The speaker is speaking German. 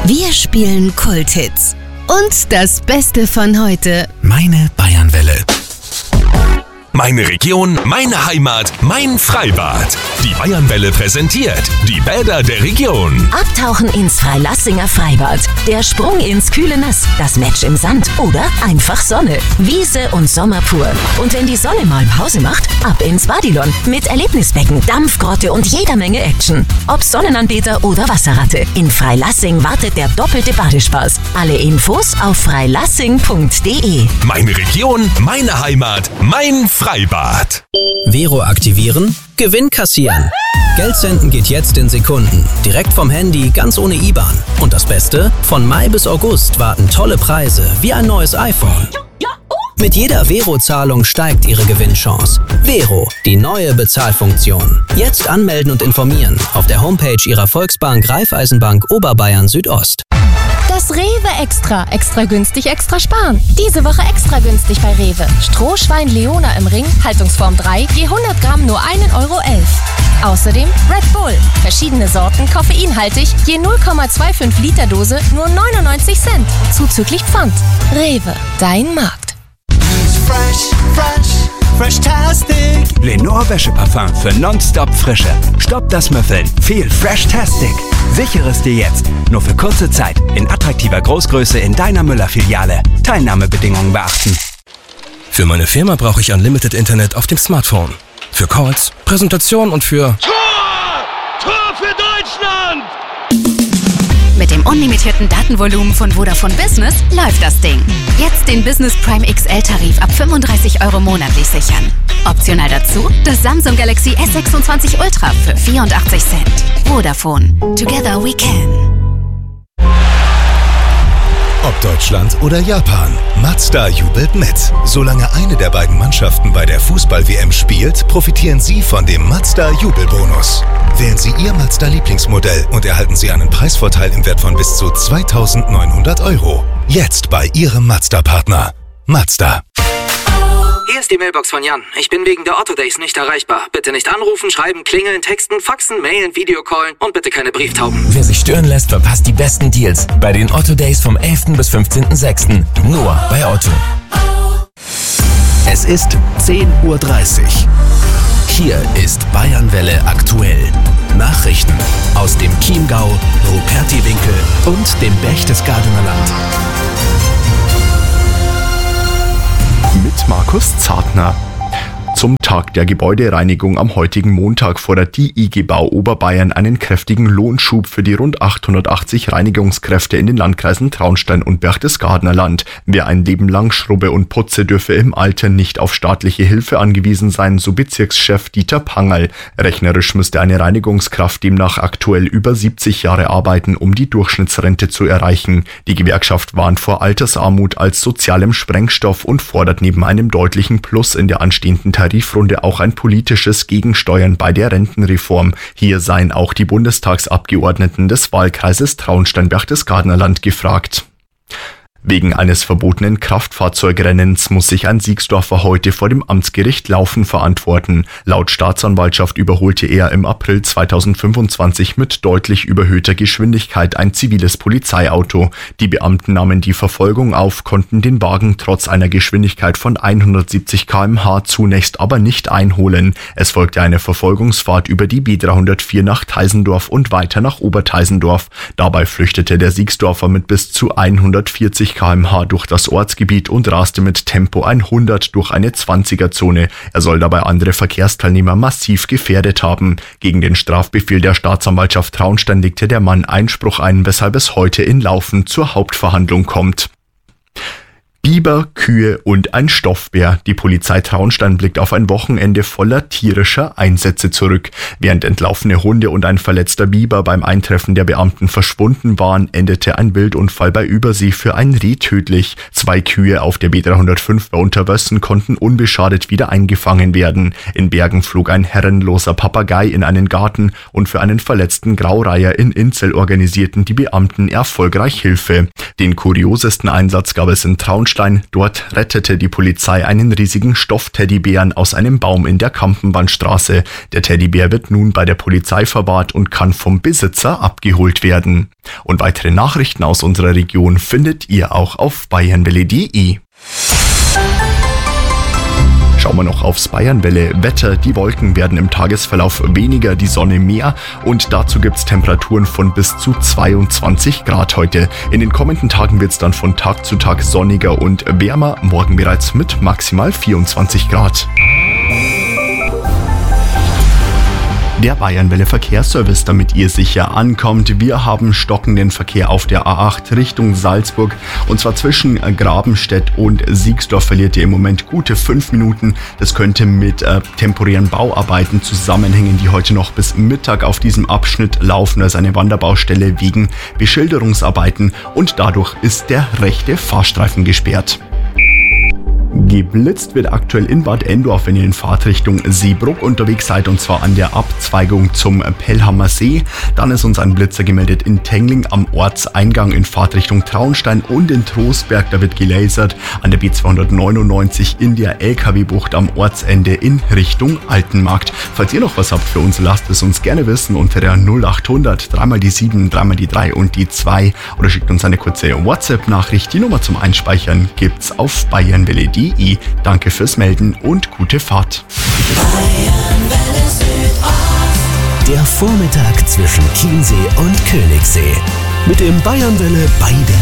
Wir spielen Kulthits. Und das Beste von heute. Meine Bayernwelle. Meine Region, meine Heimat, mein Freibad. Die Bayernwelle präsentiert die Bäder der Region. Abtauchen ins Freilassinger Freibad. Der Sprung ins kühle Nass. Das Match im Sand oder einfach Sonne. Wiese und Sommer pur. Und wenn die Sonne mal Pause macht, ab ins Badilon. Mit Erlebnisbecken, Dampfgrotte und jeder Menge Action. Ob Sonnenanbeter oder Wasserratte. In Freilassing wartet der doppelte Badespaß. Alle Infos auf freilassing.de. Meine Region, meine Heimat, mein Freibad. Vero aktivieren, Gewinn kassieren. Geld senden geht jetzt in Sekunden. Direkt vom Handy, ganz ohne IBAN. Und das Beste? Von Mai bis August warten tolle Preise, wie ein neues iPhone. Mit jeder Vero-Zahlung steigt Ihre Gewinnchance. Vero, die neue Bezahlfunktion. Jetzt anmelden und informieren auf der Homepage Ihrer Volksbank Raiffeisenbank Oberbayern Südost. Das Rewe Extra. Extra günstig, extra sparen. Diese Woche extra günstig bei Rewe. Strohschwein Leona im Ring, Haltungsform 3, je 100 Gramm nur 1,11 Euro. Außerdem Red Bull. Verschiedene Sorten, koffeinhaltig, je 0,25 Liter Dose, nur 99 Cent. Zuzüglich Pfand. Rewe, dein Markt. Fresh-tastic. Lenore Wäscheparfum für nonstop Frische. Stopp das Müffeln. Viel Fresh-tastic. Sichere es dir jetzt. Nur für kurze Zeit. In attraktiver Großgröße in deiner Müller-Filiale. Teilnahmebedingungen beachten. Für meine Firma brauche ich Unlimited Internet auf dem Smartphone. Für Calls, Präsentation und für... Tor für Deutschland! Mit dem unlimitierten Datenvolumen von Vodafone Business läuft das Ding. Jetzt den Business Prime XL-Tarif ab 35 € monatlich sichern. Optional dazu das Samsung Galaxy S26 Ultra für 84 Cent. Vodafone. Together we can. Ob Deutschland oder Japan, Mazda jubelt mit. Solange eine der beiden Mannschaften bei der Fußball-WM spielt, profitieren Sie von dem Mazda-Jubelbonus. Wählen Sie Ihr Mazda-Lieblingsmodell und erhalten Sie einen Preisvorteil im Wert von bis zu 2.900 €. Jetzt bei Ihrem Mazda-Partner. Mazda. Hier ist die Mailbox von Jan. Ich bin wegen der Otto Days nicht erreichbar. Bitte nicht anrufen, schreiben, klingeln, texten, faxen, mailen, Videocallen und bitte keine Brieftauben. Wer sich stören lässt, verpasst die besten Deals bei den Otto Days vom 11. bis 15.06. Nur bei Otto. Es ist 10:30 Uhr. Hier ist Bayernwelle aktuell. Nachrichten aus dem Chiemgau, Rupertiwinkel und dem Berchtesgadener Land. Mit Markus Zartner. Zum Tag der Gebäudereinigung am heutigen Montag fordert die IG Bau Oberbayern einen kräftigen Lohnschub für die rund 880 Reinigungskräfte in den Landkreisen Traunstein und Berchtesgadener Land. Wer ein Leben lang schrubbe und putze, dürfe im Alter nicht auf staatliche Hilfe angewiesen sein, so Bezirkschef Dieter Pangerl. Rechnerisch müsste eine Reinigungskraft demnach aktuell über 70 Jahre arbeiten, um die Durchschnittsrente zu erreichen. Die Gewerkschaft warnt vor Altersarmut als sozialem Sprengstoff und fordert neben einem deutlichen Plus in der anstehenden Tarifrunde auch ein politisches Gegensteuern bei der Rentenreform. Hier seien auch die Bundestagsabgeordneten des Wahlkreises Traunstein-Berchtesgadener Land gefragt. Wegen eines verbotenen Kraftfahrzeugrennens muss sich ein Siegsdorfer heute vor dem Amtsgericht Laufen verantworten. Laut Staatsanwaltschaft überholte er im April 2025 mit deutlich überhöhter Geschwindigkeit ein ziviles Polizeiauto. Die Beamten nahmen die Verfolgung auf, konnten den Wagen trotz einer Geschwindigkeit von 170 km/h zunächst aber nicht einholen. Es folgte eine Verfolgungsfahrt über die B304 nach Teisendorf und weiter nach Oberteisendorf. Dabei flüchtete der Siegsdorfer mit bis zu 140 km/h durch das Ortsgebiet und raste mit Tempo 100 durch eine 20er-Zone. Er soll dabei andere Verkehrsteilnehmer massiv gefährdet haben. Gegen den Strafbefehl der Staatsanwaltschaft Traunstein legte der Mann Einspruch ein, weshalb es heute in Laufen zur Hauptverhandlung kommt. Biber, Kühe und ein Stoffbär. Die Polizei Traunstein blickt auf ein Wochenende voller tierischer Einsätze zurück. Während entlaufene Hunde und ein verletzter Biber beim Eintreffen der Beamten verschwunden waren, endete ein Wildunfall bei Übersee für ein Reh tödlich. 2 Kühe auf der B305 bei Unterwössen konnten unbeschadet wieder eingefangen werden. In Bergen flog ein herrenloser Papagei in einen Garten und für einen verletzten Graureiher in Inzell organisierten die Beamten erfolgreich Hilfe. Den kuriosesten Einsatz gab es in Traunstein. Dort rettete die Polizei einen riesigen Stoffteddybären aus einem Baum in der Kampenbandstraße. Der Teddybär wird nun bei der Polizei verwahrt und kann vom Besitzer abgeholt werden. Und weitere Nachrichten aus unserer Region findet ihr auch auf bayernwelle.de. Schauen wir noch aufs Bayernwelle-Wetter. Die Wolken werden im Tagesverlauf weniger, die Sonne mehr und dazu gibt es Temperaturen von bis zu 22 Grad heute. In den kommenden Tagen wird es dann von Tag zu Tag sonniger und wärmer, morgen bereits mit maximal 24 Grad. Der Bayernwelle Verkehrsservice, damit ihr sicher ankommt. Wir haben stockenden Verkehr auf der A8 Richtung Salzburg und zwar zwischen Grabenstedt und Siegsdorf verliert ihr im Moment gute 5 Minuten. Das könnte mit temporären Bauarbeiten zusammenhängen, die heute noch bis Mittag auf diesem Abschnitt laufen, also eine Wanderbaustelle wegen Beschilderungsarbeiten und dadurch ist der rechte Fahrstreifen gesperrt. Geblitzt wird aktuell in Bad Endorf, wenn ihr in Fahrtrichtung Seebruck unterwegs seid, und zwar an der Abzweigung zum Pellhammer See. Dann ist uns ein Blitzer gemeldet in Tengling am Ortseingang in Fahrtrichtung Traunstein und in Trostberg, da wird gelasert an der B299 in der LKW-Bucht am Ortsende in Richtung Altenmarkt. Falls ihr noch was habt für uns, lasst es uns gerne wissen unter der 0800 3 die 7, 3 die 3 und die 2 oder schickt uns eine kurze WhatsApp-Nachricht. Die Nummer zum Einspeichern gibt's auf bayernwelle.de. Danke fürs Melden und gute Fahrt. Der Vormittag zwischen Chiemsee und Königssee. Mit dem Bayernwelle Beider